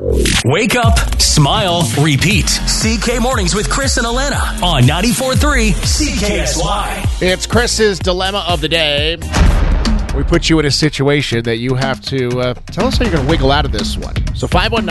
Wake up, smile, repeat. CK Mornings with Chris and Alana on 94.3 CKSY. It's Chris's Dilemma of the Day. We put you in a situation that you have to tell us how you're going to wiggle out of this one. So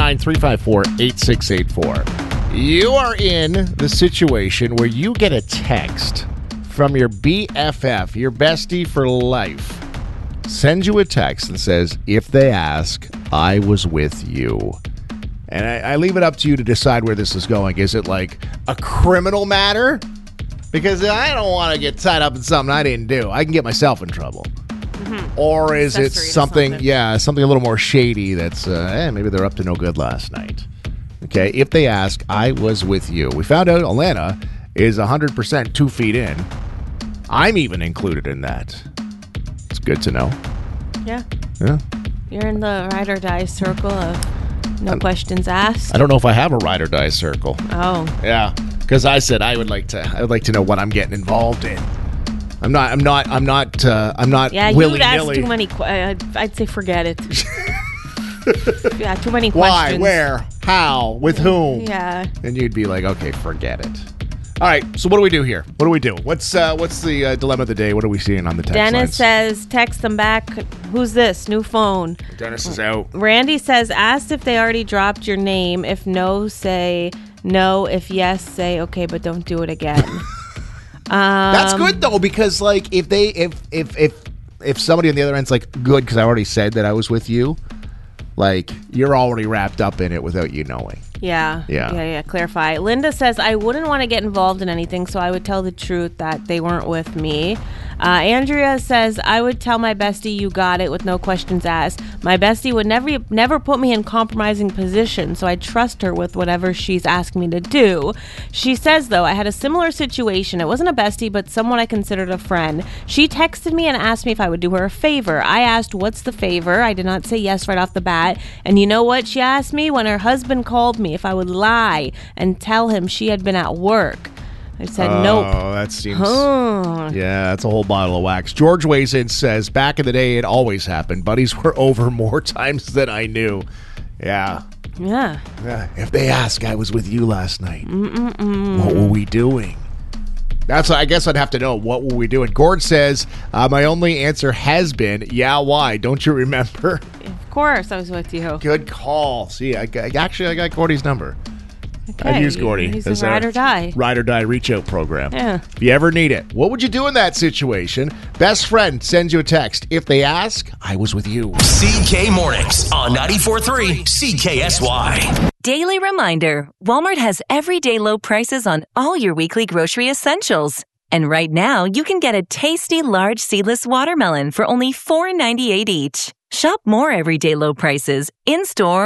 519-354-8684. You are in the situation where you get a text from your BFF, your bestie for life. Sends you a text and says, if they ask, I was with you. And I leave it up to you to decide where this is going. Is it like a criminal matter? Because I don't want to get tied up in something I didn't do. I can get myself in trouble. Mm-hmm. Or is it something a little more shady that's, maybe they're up to no good last night. Okay, if they ask, I was with you. We found out Alana is 100% 2 feet in. I'm even included in that. It's good to know. Yeah. Yeah. You're in the ride or die circle of no questions asked. I don't know if I have a ride or die circle. Oh. Yeah, because I said I would like to know what I'm getting involved in. I'm not Yeah, willy-nilly. you'd ask too many I'd say forget it. Yeah, too many Why? questions. Where? How? With whom? Yeah. And you'd be like, okay, forget it. All right, so what do we do here? What do we do? What's the dilemma of the day? What are we seeing on the text Dennis lines? says, text them back. Who's this? New phone. Dennis is out. Randy says, asked if they already dropped your name. If no, say no. If yes, say okay, but don't do it again. That's good though, because like if somebody on the other end's like, good, because I already said that I was with you, like you're already wrapped up in it without you knowing. Yeah. Clarify. Linda says, I wouldn't want to get involved in anything, so I would tell the truth that they weren't with me. Andrea says, I would tell my bestie you got it with no questions asked. My bestie would never put me in compromising position, so I trust her with whatever she's asking me to do. She says, though, I had a similar situation. It wasn't a bestie, but someone I considered a friend. She texted me and asked me if I would do her a favor. I asked, what's the favor? I did not say yes right off the bat. And you know what she asked me? When her husband called me, if I would lie and tell him she had been at work. I said, nope. Oh, that seems... Yeah, that's a whole bottle of wax. George weighs in, says, back in the day, it always happened. Buddies were over more times than I knew. Yeah. If they ask, I was with you last night. What were we doing? I guess I'd have to know. What were we doing? Gord says, my only answer has been, yeah, why? Don't you remember? Of course I was with you. Good call. See, I got Gordy's number. Okay. I'd use Gordy. He's a ride or die. Ride or die reach out program. Yeah. If you ever need it. What would you do in that situation? Best friend sends you a text. If they ask, I was with you. CK Mornings on 94.3 CKSY. Daily reminder, Walmart has everyday low prices on all your weekly grocery essentials. And right now, you can get a tasty large seedless watermelon for only $4.98 each. Shop more everyday low prices in-store